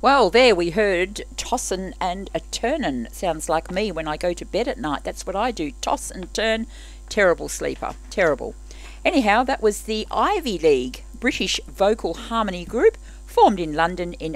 Well, there we heard tossin' and a turnin'. Sounds like me when I go to bed at night. That's what I do, toss and turn. Terrible sleeper, terrible. Anyhow, that was the Ivy League, British vocal harmony group formed in London in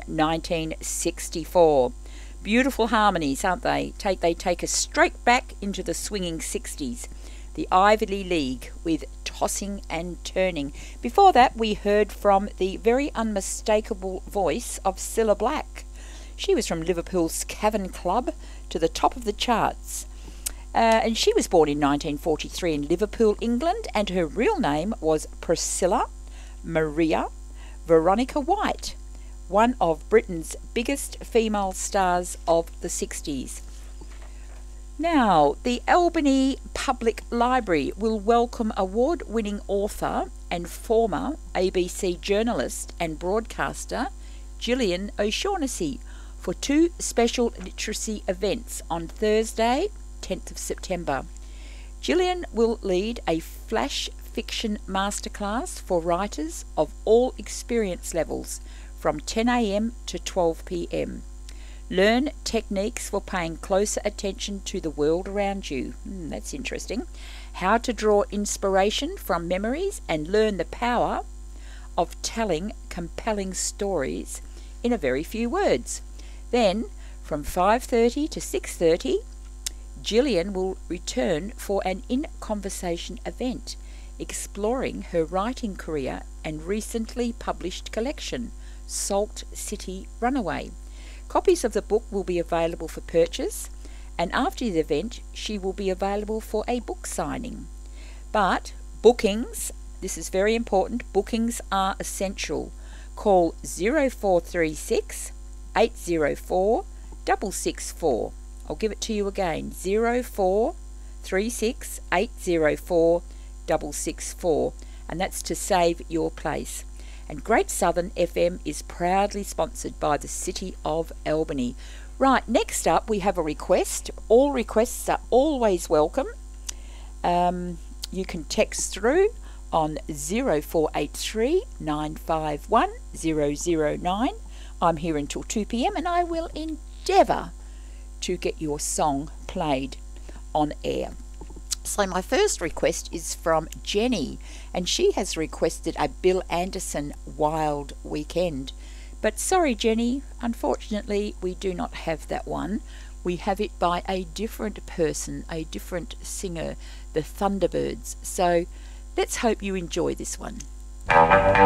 1964. Beautiful harmonies, aren't they? They take us straight back into the swinging 60s. The Ivy League with Tossing and Turning. Before that, we heard from the very unmistakable voice of Cilla Black. She was from Liverpool's Cavern Club to the top of the charts. And she was born in 1943 in Liverpool, England, and her real name was Priscilla Maria Veronica White, one of Britain's biggest female stars of the 60s. Now, the Albany Public Library will welcome award-winning author and former ABC journalist and broadcaster Gillian O'Shaughnessy for two special literacy events on Thursday, 10th of September. Gillian will lead a flash fiction masterclass for writers of all experience levels from 10 a.m. to 12 p.m. Learn techniques for paying closer attention to the world around you. That's interesting. How to draw inspiration from memories and learn the power of telling compelling stories in a very few words. Then, from 5:30 to 6:30, Gillian will return for an in-conversation event exploring her writing career and recently published collection, Salt City Runaway. Copies of the book will be available for purchase, and after the event she will be available for a book signing. But bookings, this is very important, bookings are essential. Call 0436 804 664. I'll give it to you again, 0436 804 664, and that's to save your place. And Great Southern FM is proudly sponsored by the City of Albany. Right, next up we have a request. All requests are always welcome. You can text through on 0483 951 009. I'm here until 2 p.m. and I will endeavour to get your song played on air. So my first request is from Jenny, and she has requested a Bill Anderson Wild Weekend. But sorry Jenny, unfortunately we do not have that one. We have it by a different person, a different singer, the Thunderbirds. So let's hope you enjoy this one.